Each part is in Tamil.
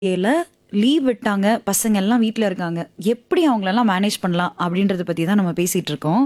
ஏல லீவ் விட்டாங்க. பசங்க எல்லாம் வீட்ல இருக்காங்க. எப்படி அவங்களெல்லாம் மேனேஜ் பண்ணலாம்? அப்படின்றத பத்தி தான் நம்ம பேசிட்டு இருக்கோம்.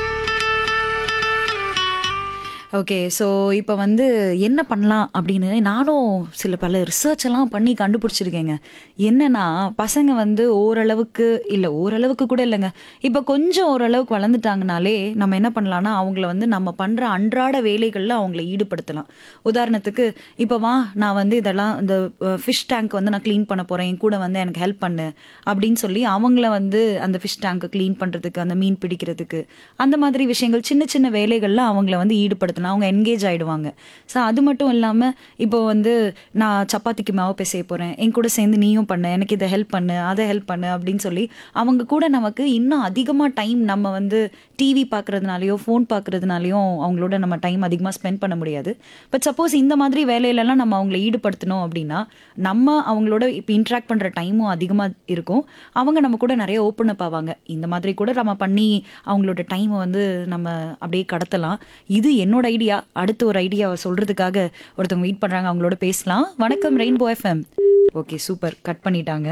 ஓகே. ஸோ இப்ப வந்து என்ன பண்ணலாம் அப்படின்னு நானும் பல ரிசர்ச் எல்லாம் பண்ணி கண்டுபிடிச்சிருக்கேங்க. என்னன்னா, பசங்க வந்து ஓரளவுக்கு இல்ல ஓரளவுக்கு கூட இல்லங்க. இப்ப கொஞ்சம் ஓரளவுக்கு வளர்ந்துட்டாங்கனாலே, நம்ம என்ன பண்ணலாம்னா, அவங்கள வந்து நம்ம பண்ற அன்றாட வேலைகள்ல அவங்கள ஈடுபடுத்தலாம். உதாரணத்துக்கு, "இப்ப வா நான் வந்து இதெல்லாம் இந்த ஃபிஷ் டேங்க் வந்து நான் கிளீன் பண்ண போறேன். என் கூட வந்து எனக்கு ஹெல்ப் பண்ணு." அப்படின்னு சொல்லி அவங்கள வந்து அந்த ஃபிஷ் டேங்க்க கிளீன் பண்றதுக்கு, அந்த மீன் பிடிக்கிறதுக்கு, அந்த மாதிரி விஷயங்கள் சின்ன சின்ன வேலைகள்ல அவங்கள வந்து ஈடுபடுத்தலாம். அவங்க என்கேஜ் ஆயிடுவாங்க. ஸோ அது மட்டும் இல்லாம, இப்போ வந்து நான் சப்பாத்திக்கு மாவு பிசைய போறேன். என் கூட சேர்ந்து நீயும் பண்ணு. எனக்கு இத ஹெல்ப் பண்ணு, அத ஹெல்ப் பண்ணு அப்படின்னு சொல்லி, அவங்க கூட நமக்கு இன்னும் அதிகமா டைம் நம்ம வந்து டிவி பார்க்கறதுனாலயோ, ஃபோன் பார்க்கறதுனாலயும் அவங்களோட நம்ம டைம் அதிகமா ஸ்பெண்ட் பண்ண முடியாது. பட் சப்போஸ் இந்த மாதிரி வேலையிலலாம் நம்ம அவங்கள ஈடுபடுத்தணும் அப்படின்னா, நம்ம அவங்களோட இப்ப இன்டராக்ட் பண்ற டைமும் அதிகமா இருக்கும். அவங்க நம்ம கூட நெறைய ஓப்பன் அப் ஆவாங்க. இந்த மாதிரி கூட நம்ம பண்ணி அவங்களோட டைம வந்து நம்ம அப்படியே கடத்தலாம். இது என்னோட ஐடியா. அடுத்து ஒரு ஐடியாவ சொல்றதுக்காக ஒருத்தவங்க வெயிட் பண்றாங்க. அவங்களோட பேசலாம். வணக்கம் rainbow FM. Okay super. Cut பண்ணிட்டாங்க.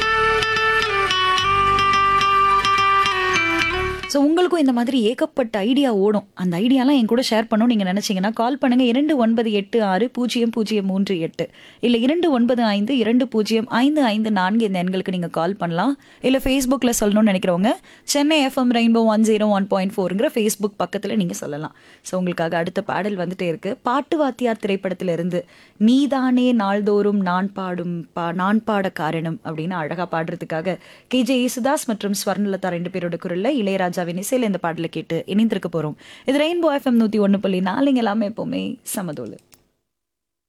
ஸோ உங்களுக்கும் இந்த மாதிரி ஏகப்பட்ட ஐடியா ஓடும். அந்த ஐடியாலாம் என் கூட ஷேர் பண்ணணும்னு நீங்க நினைச்சீங்கன்னா, கால் பண்ணுங்க 29860038 இல்ல 2952055554 இந்த எண்களுக்கு நீங்க கால் பண்ணலாம். இல்ல Facebookல சொல்லணும்னு நினைக்கிறவங்க, சென்னை எஃப்எம் ரெயின்போ 101.4ங்கிற Facebook பக்கத்துல நீங்க சொல்லலாம். ஸோ உங்களுக்காக அடுத்த பாடல் வந்துட்டே இருக்கு. பாட்டு வாத்தியார் திரைப்படத்திலிருந்து, "நீதானே நாள்தோறும் நான் பாட காரணம்" அப்படின்னு அழகா பாடுறதுக்காக KJ யேசுதாஸ் மற்றும் ஸ்வர்ணலதா 2 பேரோட குரல்ல இளையராஜாவின் இசையில இந்த பாடலை கேட்டு இணைந்திருக்க போறோம். இது ரெயின்போ எஃப்எம் 101.4 எல்லாமே எப்பவுமே சமதோலு.